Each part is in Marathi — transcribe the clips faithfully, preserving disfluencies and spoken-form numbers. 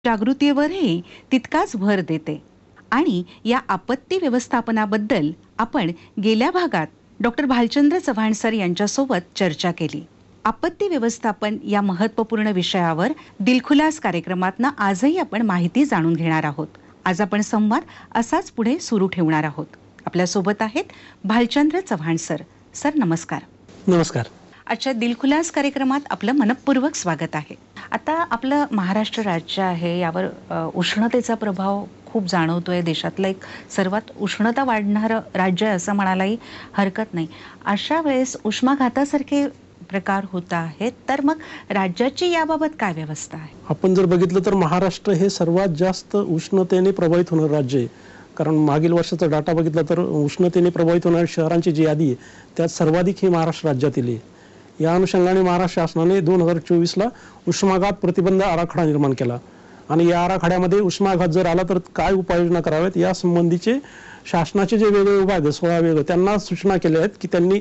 जागृतीवरही तितकाच भर देते आणि या आपत्ती व्यवस्थापनाबद्दल आपण गेल्या भागात डॉक्टर भालचंद्र चव्हाण सर यांच्यासोबत चर्चा केली. आपत्ती व्यवस्थापन या महत्त्वपूर्ण विषयावर दिलखुलास कार्यक्रमातनं आजही आपण माहिती जाणून घेणार आहोत. आज आपण संवाद असाच पुढे सुरू ठेवणार आहोत. आपल्या सोबत आहेत भालचंद्र चव्हाण सर. सर नमस्कार. नमस्कार. आजच्या दिलखुलास कार्यक्रमात आपलं मनपूर्वक स्वागत आहे. आता आपलं महाराष्ट्र राज्य आहे, यावर उष्णतेचा प्रभाव खूप जाणवतोय. देशातलं एक सर्वात उष्णता वाढणारं राज्य आहे असं म्हणायलाही हरकत नाही. अशा वेळेस उष्माघातासारखे प्रकार होत आहेत, तर मग राज्याची याबाबत काय व्यवस्था आहे? आपण जर बघितलं तर महाराष्ट्र हे सर्वात जास्त उष्णतेने प्रभावित होणारं राज्य आहे. कारण मागील वर्षाचा डाटा बघितला तर उष्णतेने प्रभावित होणाऱ्या शहरांची जी यादी आहे त्यात सर्वाधिक ही महाराष्ट्र राज्यातील आहे. या अनुषंगाने महाराष्ट्र शासनाने दोन हजार चोवीसला उष्माघात प्रतिबंध आराखडा निर्माण केला आणि या आराखड्यामध्ये उष्माघात जर आला तर काय उपाययोजना कराव्यात या संबंधीचे शासनाचे जे वेगवेगळे विभाग आहे सोळा वेगळे त्यांना सूचना केल्या आहेत की त्यांनी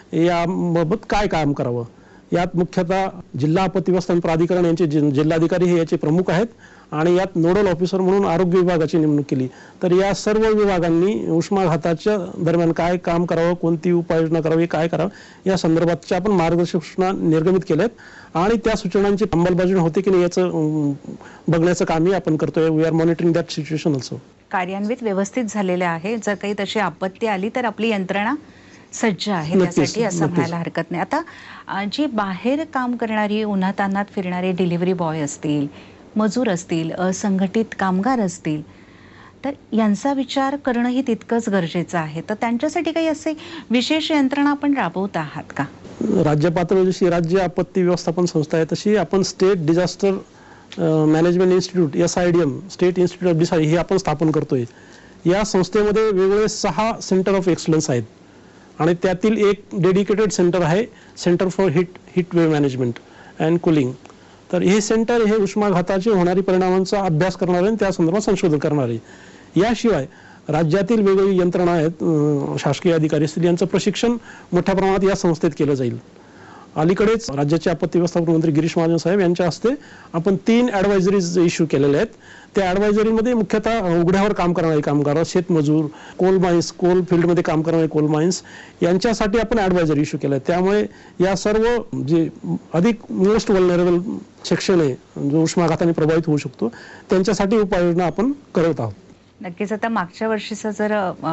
याबाबत काय काम करावं. यात मुख्यतः जिल्हा आपत्ती व्यवस्थापन प्राधिकरण यांचे जिल्हाधिकारी हे याचे प्रमुख आहेत आणि यात नोडल ऑफिसर म्हणून आरोग्य विभागाची नेमणूक केली. तर या सर्व विभागांनी उष्माघाताच्या दरम्यान काय काम करावं, कोणती उपाययोजना करावी, काय करावं या संदर्भातच्या आपण मार्गदर्शक सूचना निर्गमित केल्यात आणि त्या सूचनांची अंमलबजावणी होते की नाही याचं बघण्याचं कामही आपण करतोय. We R monitoring that situation also. कार्यान्वित व्यवस्थित झालेले आहे. जर काही तशी आपत्ती आली तर आपली यंत्रणा सज्ज आहे त्यासाठी असं म्हणायला हरकत नाही. आता जी बाहेर काम करणारी उन्हातान्हात फिरणारे डिलिव्हरी बॉय असतील, मजूर असतील, असंघटित कामगार असतील, तर यांचा विचार करणंही तितकंच गरजेचं आहे. तर त्यांच्यासाठी काही असे विशेष यंत्रणा आपण राबवत आहात का? राज्य पातळीवर जशी राज्य आपत्ती व्यवस्थापन संस्था आहे तशी आपण state disaster management institute S I D M state institute of disaster हे आपण स्थापन करतोय. या संस्थेमध्ये वेगवेगळे सहा सेंटर ऑफ एक्सलन्स आहेत आणि त्यातील एक डेडिकेटेड सेंटर आहे centre for hit hit wave management and cooling. तर हे सेंटर हे उष्माघाताचे होणारी परिणामांचा अभ्यास करणारे आणि त्या संदर्भात संशोधन करणारे. याशिवाय राज्यातील वेगवेगळी यंत्रणा आहेत, शासकीय अधिकारी असतील, यांचं प्रशिक्षण मोठ्या प्रमाणात या संस्थेत केलं जाईल. अलीकडेच राज्याचे आपत्ती व्यवस्थापन मंत्री गिरीश महाजन साहेब यांच्या हस्ते आपण तीन ॲडवायझरीज इश्यू केलेल्या आहेत. त्या ॲडवायझरीमध्ये मुख्यतः उघड्यावर काम करणारे कामगार, शेतमजूर, कोल माइन्स, कोल फील्डमध्ये काम करणारे कोल माइन्स यांच्यासाठी आपण ॲडवायझरी इश्यू केल्या. त्यामुळे या सर्व जे अधिक मोस्ट वल्नरेबल सेक्शन आहे जो उष्माघाताने प्रभावित होऊ शकतो त्यांच्यासाठी उपाययोजना आपण करत आहोत. नक्कीच. आता मागच्या वर्षीचा जर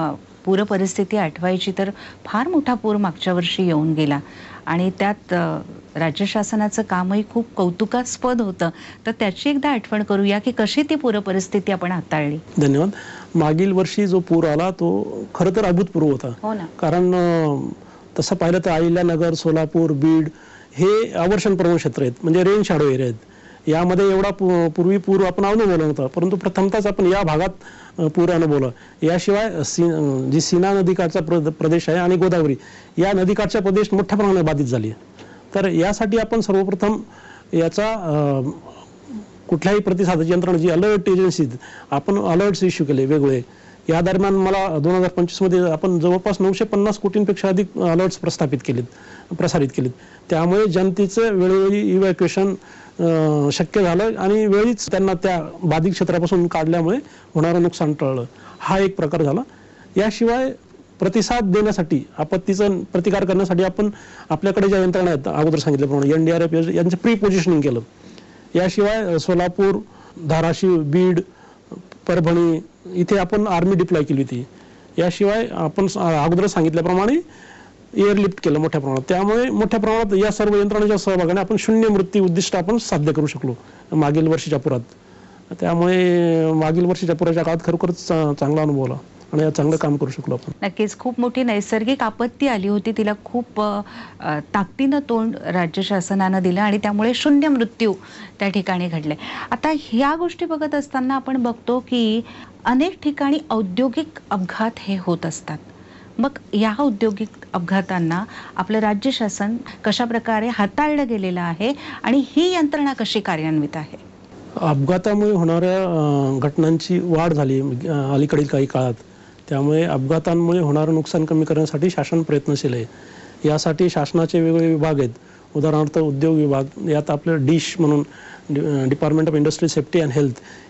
पूर परिस्थिती आठवायची तर फार मोठा पूर मागच्या वर्षी येऊन गेला आणि त्यात राज्य शासनाचं कामही खूप कौतुकास्पद होतं. तर त्याची एकदा आठवण करूया की कशी ती पूर परिस्थिती आपण हाताळली. धन्यवाद. मागील वर्षी जो पूर आला तो खरं तर अभूतपूर्व होता. हो ना. कारण तसं पाहिलं तर अहिल्यानगर, सोलापूर, बीड हे आवर्षण प्रवण क्षेत्र आहेत, म्हणजे रेन शॅडो एरिया आहेत. यामध्ये एवढा पूर्वी पूर आपण अनुभवला नव्हता, परंतु प्रथमतःच आपण या भागात पूर अनुभवला. याशिवाय सी जी सीना नदीकाठचा प्रदेश आहे आणि गोदावरी या नदीकाठचा प्रदेश मोठ्या प्रमाणात बाधित झाली. तर यासाठी आपण सर्वप्रथम याचा कुठल्याही प्रतिसादाची यंत्रणा जी अलर्ट एजन्सी आपण अलर्ट्स इश्यू केले वेगवेगळे. या दरम्यान मला दोन हजार पंचवीस मध्ये आपण जवळपास नऊशे पन्नास कोटींपेक्षा अधिक अलर्ट्स प्रस्थापित केलेत प्रसारित केलेत. त्यामुळे जनतेचं वेळोवेळी इव्हॅक्युएशन शक्य झालं आणि वेळीच त्यांना त्या बाधित क्षेत्रापासून काढल्यामुळे होणारं नुकसान टळलं. हा एक प्रकार झाला. याशिवाय प्रतिसाद देण्यासाठी आपत्तीचं प्रतिकार करण्यासाठी आपण आपल्याकडे ज्या यंत्रणा आहेत अगोदर सांगितल्याप्रमाणे एन डी आर एफ यांचं प्री पोझिशनिंग केलं. याशिवाय सोलापूर, धाराशिव, बीड, परभणी इथे आपण आर्मी डिप्लॉय केली होती. याशिवाय आपण अगोदर सांगितल्याप्रमाणे एअरलिफ्ट केलं मोठ्या प्रमाणात. त्यामुळे मोठ्या प्रमाणात या सर्व यंत्रणांच्या सहभागाने आपण शून्य मृत्यू उद्दिष्ट आपण साध्य करू शकलो मागील वर्षीच्या पुरात. त्यामुळे मागील वर्षीच्या पुराच्या काळात खरोखरच चांगला अनुभव आला आणि चांगलं काम करू शकलो आपण. नक्कीच. खूप मोठी नैसर्गिक आपत्ती आली होती, तिला खूप ताकदीनं तोंड राज्य शासनानं दिलं आणि त्यामुळे शून्य मृत्यू त्या ठिकाणी घडले. आता ह्या गोष्टी बघत असताना आपण बघतो की अनेक ठिकाणी औद्योगिक अपघात हे होत असतात. मग या औद्योगिक अपघातांना आपलं राज्य शासन कशा प्रकारे हाताळलं गेलेलं आहे आणि ही यंत्रणा कशी कार्यान्वित आहे? अपघातामुळे होणाऱ्या घटनांची वाढ झाली अलीकडील काही काळात. त्यामुळे अपघातांमुळे होणारं नुकसान कमी करण्यासाठी शासन प्रयत्नशील आहे. यासाठी शासनाचे वेगवेगळे विभाग आहेत. उदाहरणार्थ उद्योग विभाग, यात आपलं डिश म्हणून department of industry safety and health